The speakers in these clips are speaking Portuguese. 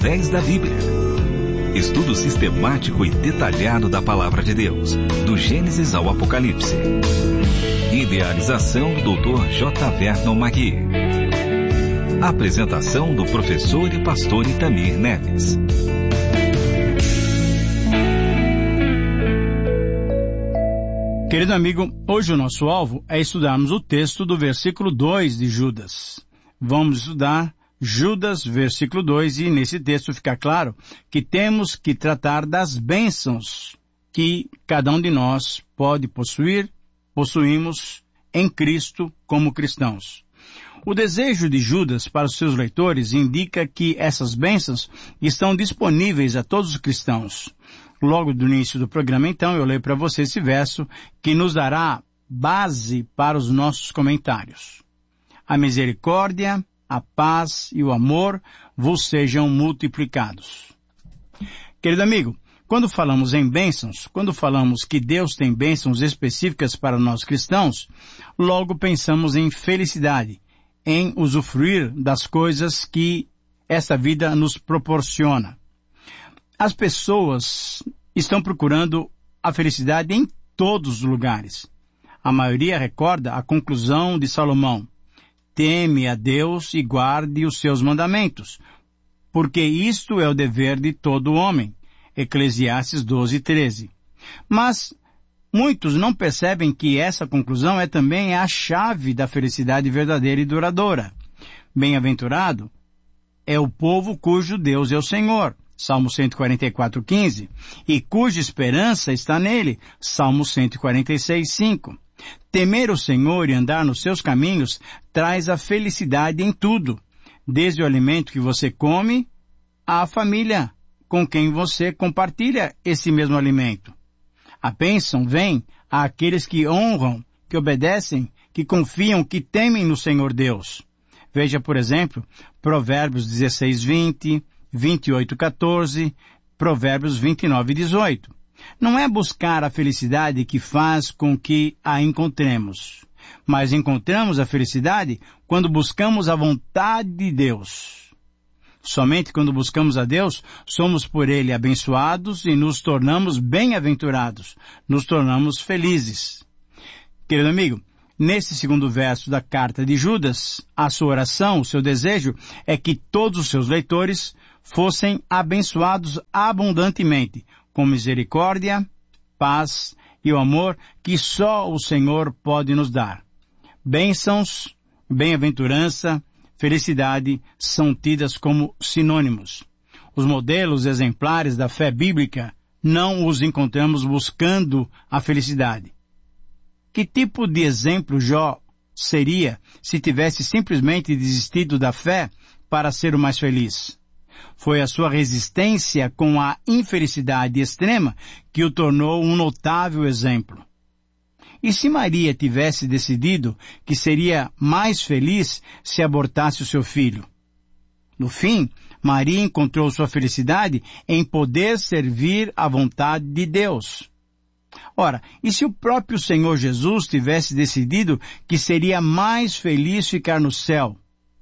através da Bíblia. Estudo sistemático e detalhado da Palavra de Deus, do Gênesis ao Apocalipse. Idealização do Dr. J. Vernon Magui. Apresentação do professor e pastor Itamir Neves. Querido amigo, hoje o nosso alvo é estudarmos o texto do versículo 2 de Judas. Vamos estudar Judas, versículo 2, e nesse texto fica claro que temos que tratar das bênçãos que cada um de nós pode possuímos em Cristo como cristãos. O desejo de Judas para os seus leitores indica que essas bênçãos estão disponíveis a todos os cristãos. Logo do início do programa, então, eu leio para você esse verso que nos dará base para os nossos comentários. A misericórdia, a paz e o amor vos sejam multiplicados. Querido amigo, quando falamos em bênçãos, quando falamos que Deus tem bênçãos específicas para nós cristãos, logo pensamos em felicidade, em usufruir das coisas que esta vida nos proporciona. As pessoas estão procurando a felicidade em todos os lugares. A maioria recorda a conclusão de Salomão: teme a Deus e guarde os seus mandamentos, porque isto é o dever de todo homem. Eclesiastes 12:13. Mas muitos não percebem que essa conclusão é também a chave da felicidade verdadeira e duradoura. Bem-aventurado é o povo cujo Deus é o Senhor, Salmo 144:15, e cuja esperança está nele, Salmo 146:5. Temer o Senhor e andar nos seus caminhos traz a felicidade em tudo, desde o alimento que você come à família com quem você compartilha esse mesmo alimento. A bênção vem àqueles que honram, que obedecem, que confiam, que temem no Senhor Deus. Veja, por exemplo, Provérbios 16:20, 28:14, Provérbios 29:18. Não é buscar a felicidade que faz com que a encontremos, mas encontramos a felicidade quando buscamos a vontade de Deus. Somente quando buscamos a Deus, somos por Ele abençoados e nos tornamos bem-aventurados, nos tornamos felizes. Querido amigo, nesse segundo verso da carta de Judas, a sua oração, o seu desejo, é que todos os seus leitores fossem abençoados abundantemente, com misericórdia, paz e o amor que só o Senhor pode nos dar. Bênçãos, bem-aventurança, felicidade são tidas como sinônimos. Os modelos exemplares da fé bíblica não os encontramos buscando a felicidade. Que tipo de exemplo Jó seria se tivesse simplesmente desistido da fé para ser o mais feliz? Foi a sua resistência com a infelicidade extrema que o tornou um notável exemplo. E se Maria tivesse decidido que seria mais feliz se abortasse o seu filho? No fim, Maria encontrou sua felicidade em poder servir à vontade de Deus. Ora, e se o próprio Senhor Jesus tivesse decidido que seria mais feliz ficar no céu?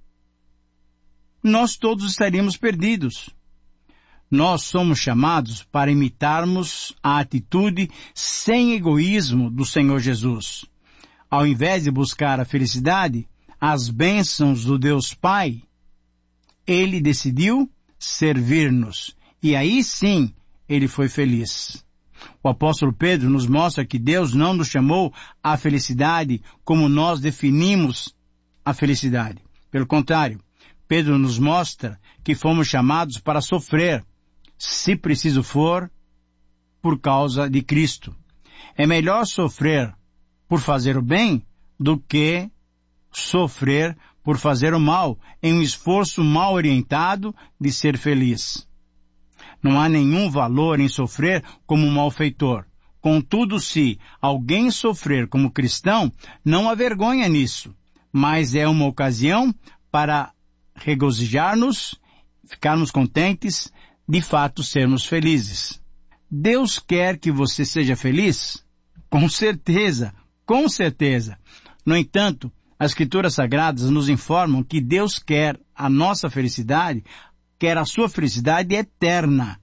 Nós todos estaríamos perdidos. Nós somos chamados para imitarmos a atitude sem egoísmo do Senhor Jesus. Ao invés de buscar a felicidade, as bênçãos do Deus Pai, Ele decidiu servir-nos. E aí sim, Ele foi feliz. O apóstolo Pedro nos mostra que Deus não nos chamou à felicidade como nós definimos a felicidade. Pelo contrário, Pedro nos mostra que fomos chamados para sofrer, se preciso for, por causa de Cristo. É melhor sofrer por fazer o bem do que sofrer por fazer o mal em um esforço mal orientado de ser feliz. Não há nenhum valor em sofrer como um malfeitor. Contudo, se alguém sofrer como cristão, não há vergonha nisso, mas é uma ocasião para regozijar-nos, ficarmos contentes, de fato sermos felizes. Deus quer que você seja feliz? Com certeza, com certeza. No entanto, as Escrituras Sagradas nos informam que Deus quer a nossa felicidade quer a sua felicidade eterna.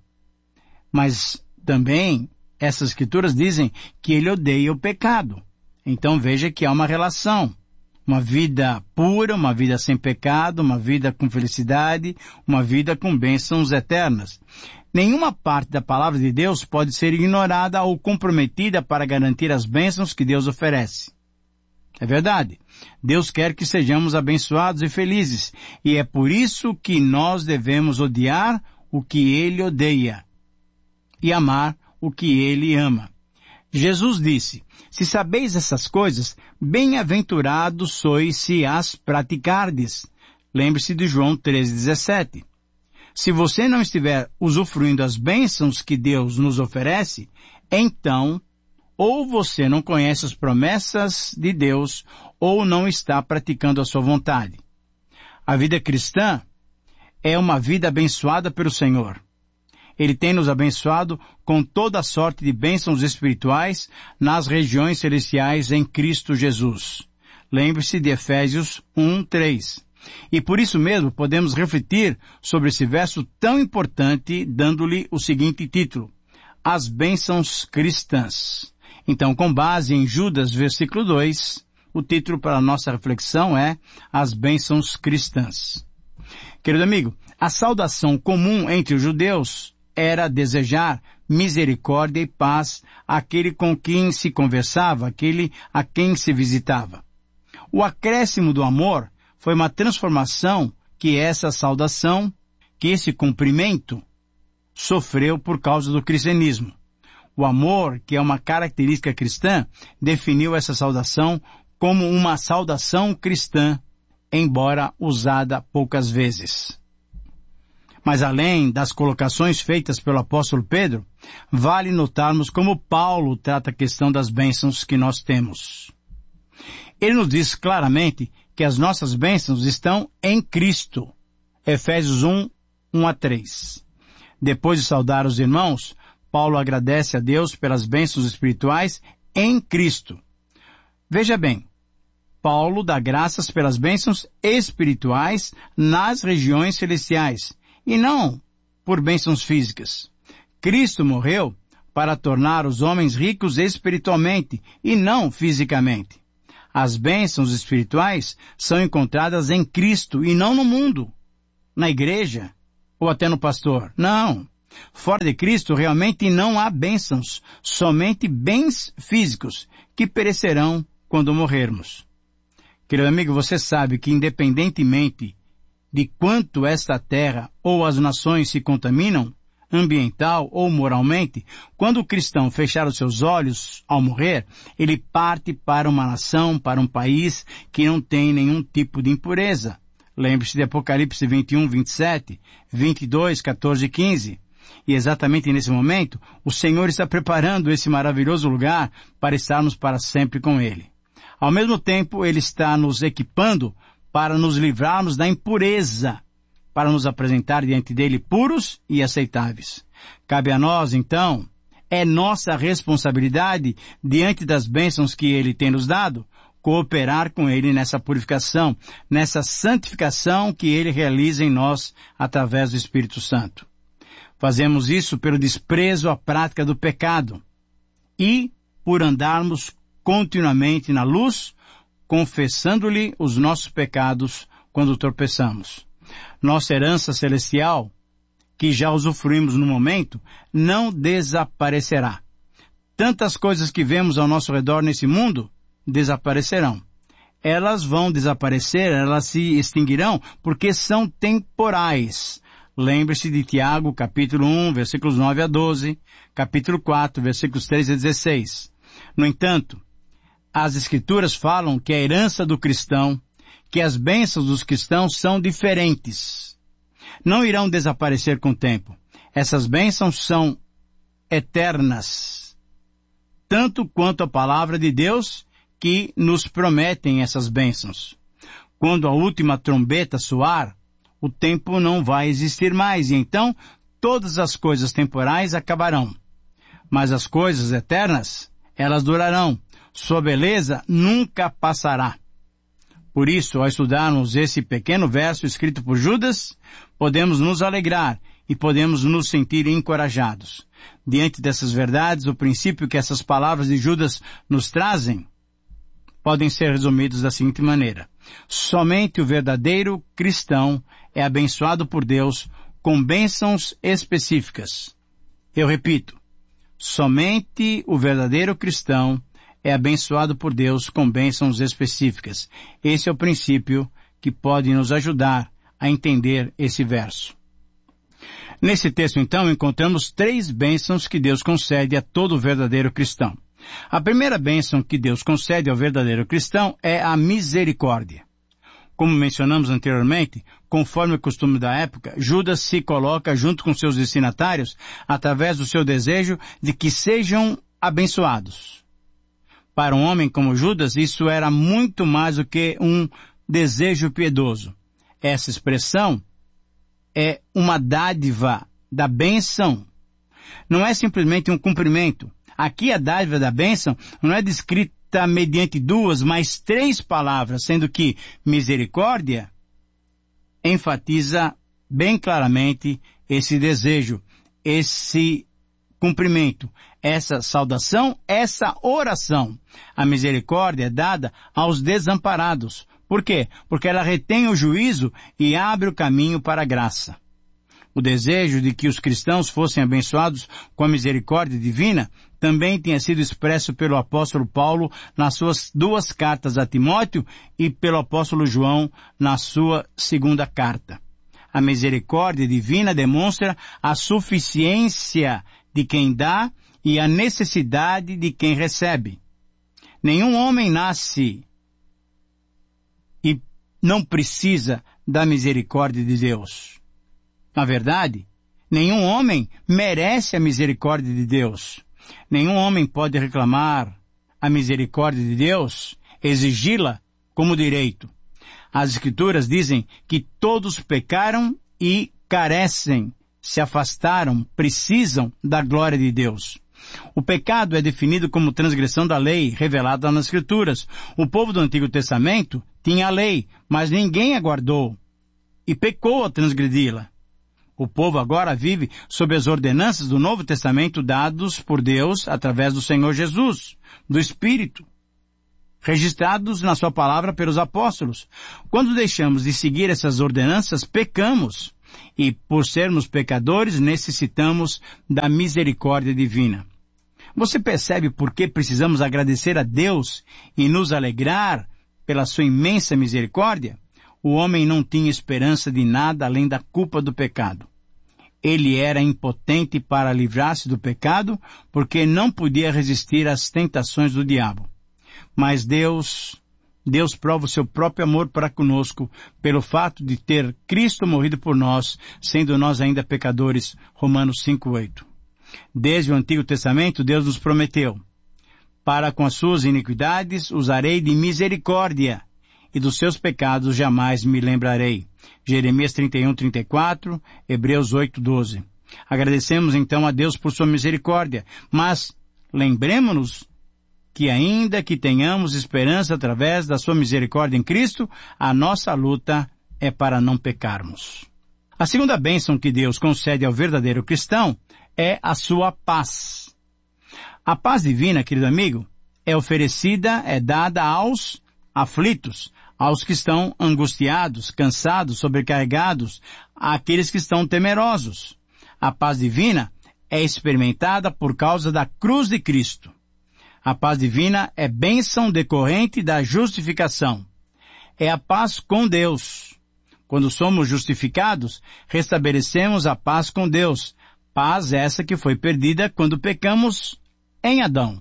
Mas também essas escrituras dizem que ele odeia o pecado. Então veja que há uma relação. Uma vida pura, uma vida sem pecado, uma vida com felicidade, uma vida com bênçãos eternas. Nenhuma parte da palavra de Deus pode ser ignorada ou comprometida para garantir as bênçãos que Deus oferece. É verdade. Deus quer que sejamos abençoados e felizes, e é por isso que nós devemos odiar o que Ele odeia e amar o que Ele ama. Jesus disse, se sabeis essas coisas, bem-aventurados sois se as praticardes. Lembre-se de João 13,17. Se você não estiver usufruindo as bênçãos que Deus nos oferece, então, ou você não conhece as promessas de Deus, ou não está praticando a sua vontade. A vida cristã é uma vida abençoada pelo Senhor. Ele tem nos abençoado com toda a sorte de bênçãos espirituais nas regiões celestiais em Cristo Jesus. Lembre-se de Efésios 1:3. E por isso mesmo podemos refletir sobre esse verso tão importante, dando-lhe o seguinte título: As bênçãos cristãs. Então, com base em Judas, versículo 2, o título para a nossa reflexão é As bênçãos cristãs. Querido amigo, a saudação comum entre os judeus era desejar misericórdia e paz àquele com quem se conversava, àquele a quem se visitava. O acréscimo do amor foi uma transformação que essa saudação, que esse cumprimento, sofreu por causa do cristianismo. O amor, que é uma característica cristã, definiu essa saudação como uma saudação cristã, embora usada poucas vezes. Mas além das colocações feitas pelo apóstolo Pedro, vale notarmos como Paulo trata a questão das bênçãos que nós temos. Ele nos diz claramente que as nossas bênçãos estão em Cristo. Efésios 1:1-3. Depois de saudar os irmãos, Paulo agradece a Deus pelas bênçãos espirituais em Cristo. Veja bem, Paulo dá graças pelas bênçãos espirituais nas regiões celestiais, e não por bênçãos físicas. Cristo morreu para tornar os homens ricos espiritualmente e não fisicamente. As bênçãos espirituais são encontradas em Cristo e não no mundo, na igreja ou até no pastor. Não. Fora de Cristo realmente não há bênçãos, somente bens físicos que perecerão quando morrermos. Querido amigo, você sabe que independentemente de quanto esta terra ou as nações se contaminam, ambiental ou moralmente, quando o cristão fechar os seus olhos ao morrer, ele parte para uma nação, para um país que não tem nenhum tipo de impureza. Lembre-se de Apocalipse 21:27, 22:14-15. E exatamente nesse momento, o Senhor está preparando esse maravilhoso lugar para estarmos para sempre com Ele. Ao mesmo tempo, Ele está nos equipando para nos livrarmos da impureza, para nos apresentar diante dele puros e aceitáveis. Cabe a nós, então, é nossa responsabilidade, diante das bênçãos que ele tem nos dado, cooperar com ele nessa purificação, nessa santificação que ele realiza em nós através do Espírito Santo. Fazemos isso pelo desprezo à prática do pecado e por andarmos continuamente na luz, confessando-lhe os nossos pecados quando tropeçamos. Nossa herança celestial, que já usufruímos no momento, não desaparecerá. Tantas coisas que vemos ao nosso redor nesse mundo desaparecerão. Elas vão desaparecer, elas se extinguirão, porque são temporais. Lembre-se de Tiago, capítulo 1, versículos 9-12, capítulo 4, versículos 13-16. No entanto, as Escrituras falam que a herança do cristão, que as bênçãos dos cristãos são diferentes. Não irão desaparecer com o tempo. Essas bênçãos são eternas, tanto quanto a palavra de Deus que nos prometem essas bênçãos. Quando a última trombeta soar, o tempo não vai existir mais, e então todas as coisas temporais acabarão. Mas as coisas eternas, elas durarão. Sua beleza nunca passará. Por isso, ao estudarmos esse pequeno verso escrito por Judas, podemos nos alegrar e podemos nos sentir encorajados. Diante dessas verdades, o princípio que essas palavras de Judas nos trazem podem ser resumidos da seguinte maneira: somente o verdadeiro cristão é abençoado por Deus com bênçãos específicas. Eu repito, somente o verdadeiro cristão é abençoado por Deus com bênçãos específicas. Esse é o princípio que pode nos ajudar a entender esse verso. Nesse texto, então, encontramos 3 bênçãos que Deus concede a todo verdadeiro cristão. A primeira bênção que Deus concede ao verdadeiro cristão é a misericórdia. Como mencionamos anteriormente, conforme o costume da época, Judas se coloca junto com seus destinatários através do seu desejo de que sejam abençoados. Para um homem como Judas, isso era muito mais do que um desejo piedoso. Essa expressão é uma dádiva da bênção. Não é simplesmente um cumprimento. Aqui a dádiva da bênção não é descrita mediante 2, mas 3 palavras, sendo que misericórdia enfatiza bem claramente esse desejo, esse cumprimento, essa saudação, essa oração. A misericórdia é dada aos desamparados. Por quê? Porque ela retém o juízo e abre o caminho para a graça. O desejo de que os cristãos fossem abençoados com a misericórdia divina também tinha sido expresso pelo apóstolo Paulo nas suas 2 cartas a Timóteo e pelo apóstolo João na sua 2ª carta. A misericórdia divina demonstra a suficiência de quem dá e a necessidade de quem recebe. Nenhum homem nasce e não precisa da misericórdia de Deus. Na verdade, nenhum homem merece a misericórdia de Deus. Nenhum homem pode reclamar a misericórdia de Deus, exigi-la como direito. As Escrituras dizem que todos pecaram e carecem, se afastaram, precisam da glória de Deus. O pecado é definido como transgressão da lei revelada nas Escrituras. O povo do Antigo Testamento tinha a lei, mas ninguém a guardou e pecou ao transgredi-la. O povo agora vive sob as ordenanças do Novo Testamento dados por Deus através do Senhor Jesus, do Espírito, registrados na sua palavra pelos apóstolos. Quando deixamos de seguir essas ordenanças, pecamos. E por sermos pecadores, necessitamos da misericórdia divina. Você percebe por que precisamos agradecer a Deus e nos alegrar pela sua imensa misericórdia? O homem não tinha esperança de nada além da culpa do pecado. Ele era impotente para livrar-se do pecado, porque não podia resistir às tentações do diabo. Mas Deus prova o seu próprio amor para conosco, pelo fato de ter Cristo morrido por nós, sendo nós ainda pecadores. Romanos 5:8. Desde o Antigo Testamento, Deus nos prometeu: para com as suas iniquidades usarei de misericórdia, e dos seus pecados jamais me lembrarei. Jeremias 31:34, Hebreus 8:12. Agradecemos então a Deus por sua misericórdia, mas lembremos-nos que ainda que tenhamos esperança através da sua misericórdia em Cristo, a nossa luta é para não pecarmos. A segunda bênção que Deus concede ao verdadeiro cristão é a sua paz. A paz divina, querido amigo, é oferecida, é dada aos aflitos, aos que estão angustiados, cansados, sobrecarregados, àqueles que estão temerosos. A paz divina é experimentada por causa da cruz de Cristo. A paz divina é bênção decorrente da justificação. É a paz com Deus. Quando somos justificados, restabelecemos a paz com Deus. Paz essa que foi perdida quando pecamos em Adão.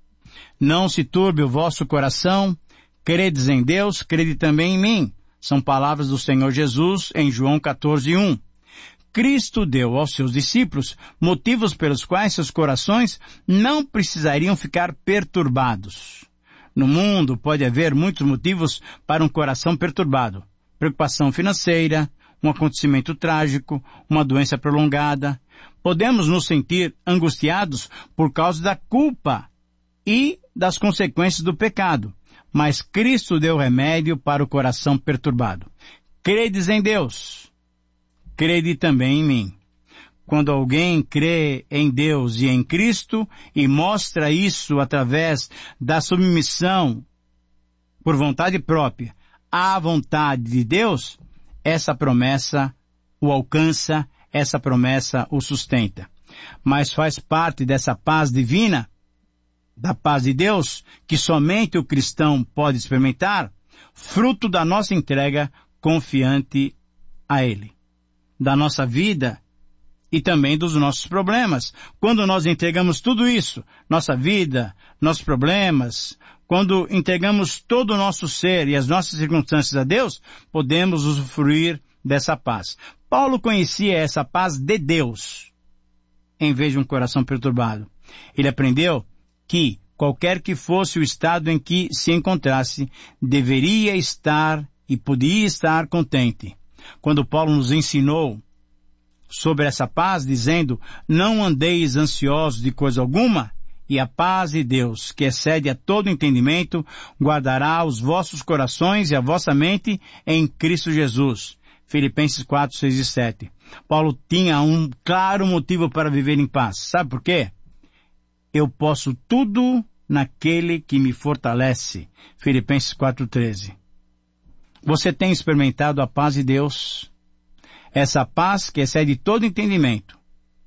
Não se turbe o vosso coração, credes em Deus, crede também em mim. São palavras do Senhor Jesus em João 14:1. Cristo deu aos seus discípulos motivos pelos quais seus corações não precisariam ficar perturbados. No mundo pode haver muitos motivos para um coração perturbado. Preocupação financeira, um acontecimento trágico, uma doença prolongada. Podemos nos sentir angustiados por causa da culpa e das consequências do pecado. mas Cristo deu remédio para o coração perturbado. Credes em Deus, crede também em mim. Quando alguém crê em Deus e em Cristo e mostra isso através da submissão por vontade própria à vontade de Deus, essa promessa o alcança, essa promessa o sustenta. Mas faz parte dessa paz divina, da paz de Deus, que somente o cristão pode experimentar, fruto da nossa entrega confiante a Ele, da nossa vida e também dos nossos problemas. Quando nós entregamos tudo isso, nossa vida, nossos problemas, quando entregamos todo o nosso ser e as nossas circunstâncias a Deus, podemos usufruir dessa paz. Paulo conhecia essa paz de Deus, em vez de um coração perturbado. Ele aprendeu que, qualquer que fosse o estado em que se encontrasse, deveria estar e podia estar contente. Quando Paulo nos ensinou sobre essa paz, dizendo, não andeis ansiosos de coisa alguma, e a paz de Deus, que excede a todo entendimento, guardará os vossos corações e a vossa mente em Cristo Jesus. Filipenses 4, 6 e 7. Paulo tinha um claro motivo para viver em paz. Sabe por quê? Eu posso tudo naquele que me fortalece. Filipenses 4, 13. Você tem experimentado a paz de Deus? Essa paz que excede todo entendimento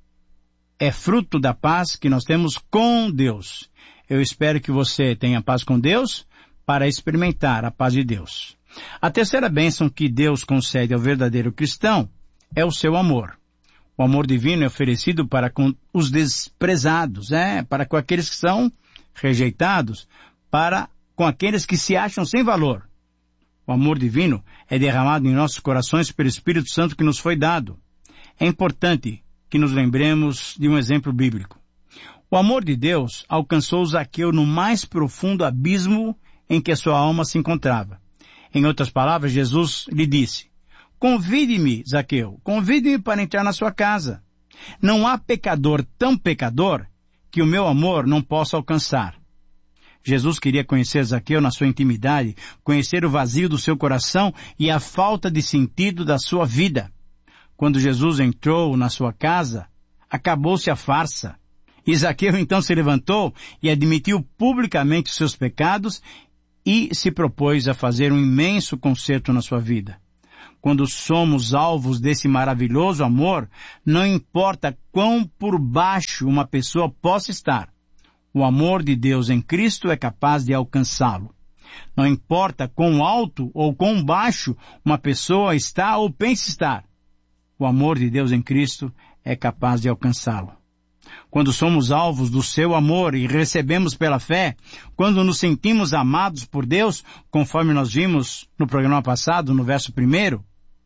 é fruto da paz que nós temos com Deus. Eu espero que você tenha paz com Deus para experimentar a paz de Deus. A terceira bênção que Deus concede ao verdadeiro cristão é o seu amor. O amor divino é oferecido para com os desprezados, para com aqueles que são rejeitados, para com aqueles que se acham sem valor. O amor divino é derramado em nossos corações pelo Espírito Santo que nos foi dado. É importante que nos lembremos de um exemplo bíblico. O amor de Deus alcançou Zaqueu no mais profundo abismo em que a sua alma se encontrava. Em outras palavras, Jesus lhe disse, convide-me, Zaqueu, convide-me para entrar na sua casa. Não há pecador tão pecador que o meu amor não possa alcançar. Jesus queria conhecer Zaqueu na sua intimidade, conhecer o vazio do seu coração e a falta de sentido da sua vida. Quando Jesus entrou na sua casa, acabou-se a farsa. E Zaqueu então se levantou e admitiu publicamente os seus pecados e se propôs a fazer um imenso concerto na sua vida. Quando somos alvos desse maravilhoso amor, não importa quão por baixo uma pessoa possa estar, o amor de Deus em Cristo é capaz de alcançá-lo. Não importa quão alto ou quão baixo uma pessoa está ou pensa estar, o amor de Deus em Cristo é capaz de alcançá-lo. Quando somos alvos do seu amor e recebemos pela fé, quando nos sentimos amados por Deus, conforme nós vimos no programa passado, no verso 1,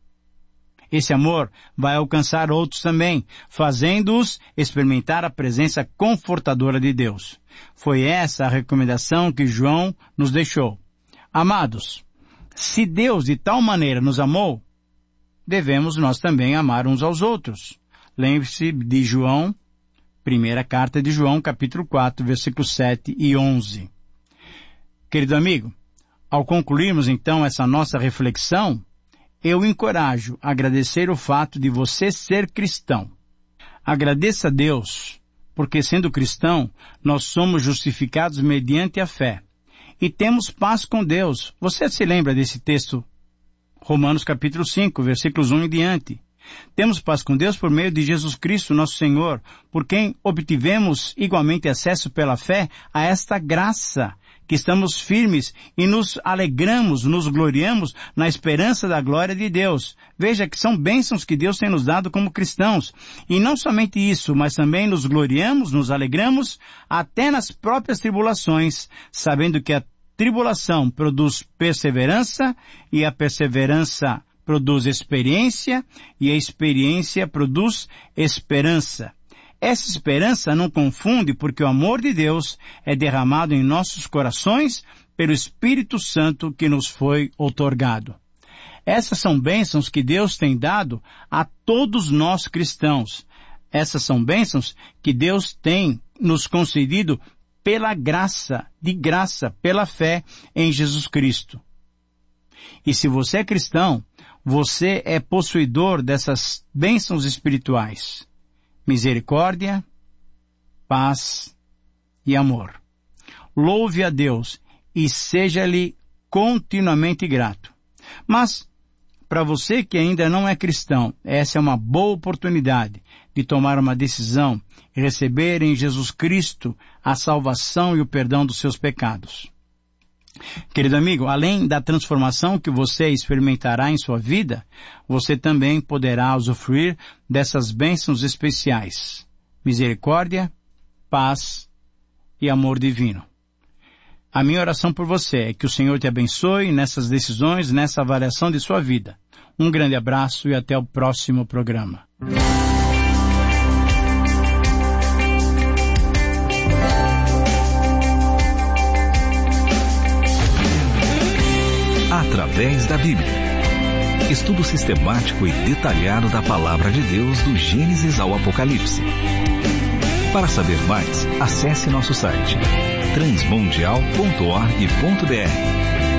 esse amor vai alcançar outros também, fazendo-os experimentar a presença confortadora de Deus. Foi essa a recomendação que João nos deixou. Amados, se Deus de tal maneira nos amou, devemos nós também amar uns aos outros. Lembre-se de João, primeira carta de João, capítulo 4, versículos 7 e 11. Querido amigo, ao concluirmos então essa nossa reflexão, eu o encorajo a agradecer o fato de você ser cristão. Agradeça a Deus, porque sendo cristão, nós somos justificados mediante a fé. E temos paz com Deus. Você se lembra desse texto? Romanos capítulo 5, versículos 1 em diante. Temos paz com Deus por meio de Jesus Cristo, nosso Senhor, por quem obtivemos igualmente acesso pela fé a esta graça, que estamos firmes e nos alegramos, nos gloriamos na esperança da glória de Deus. Veja que são bênçãos que Deus tem nos dado como cristãos. E não somente isso, mas também nos gloriamos, nos alegramos até nas próprias tribulações, sabendo que a tribulação produz perseverança e a perseverança produz experiência e a experiência produz esperança. Essa esperança não confunde, porque o amor de Deus é derramado em nossos corações pelo Espírito Santo que nos foi outorgado. Essas são bênçãos que Deus tem dado a todos nós cristãos. Essas são bênçãos que Deus tem nos concedido pela graça, de graça, pela fé em Jesus Cristo. E se você é cristão, você é possuidor dessas bênçãos espirituais: misericórdia, paz e amor. Louve a Deus e seja-lhe continuamente grato. Mas, para você que ainda não é cristão, essa é uma boa oportunidade de tomar uma decisão e receber em Jesus Cristo a salvação e o perdão dos seus pecados. Querido amigo, além da transformação que você experimentará em sua vida, você também poderá usufruir dessas bênçãos especiais: misericórdia, paz e amor divino. A minha oração por você é que o Senhor te abençoe nessas decisões, nessa avaliação de sua vida. Um grande abraço e até o próximo programa. Através da Bíblia. Estudo sistemático e detalhado da Palavra de Deus do Gênesis ao Apocalipse. Para saber mais, acesse nosso site transmundial.org.br